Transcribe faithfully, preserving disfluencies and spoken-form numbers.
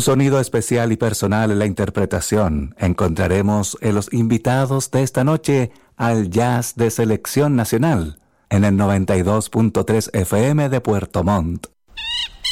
sonido especial y personal en la interpretación encontraremos en los invitados de esta noche al jazz de selección nacional en el noventa y dos punto tres F M de Puerto Montt.